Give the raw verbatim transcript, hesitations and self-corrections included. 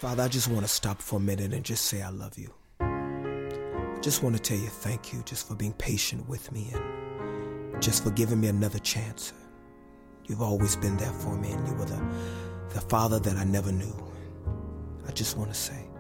Father, I just want to stop for a minute and just say I love you. I just want to tell you thank you just for being patient with me and just for giving me another chance. You've always been there for me, and you were the, the father that I never knew. I just want to say